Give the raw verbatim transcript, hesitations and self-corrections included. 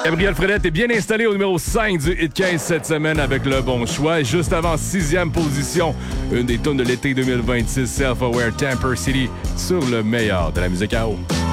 Gabriel Fredette est bien installé au numéro cinq du Hit quinze cette semaine avec le bon choix. Juste avant sixième position, une des tunes de l'été deux mille vingt-six, Self-Aware Tamper City sur le meilleur de la musique à eau.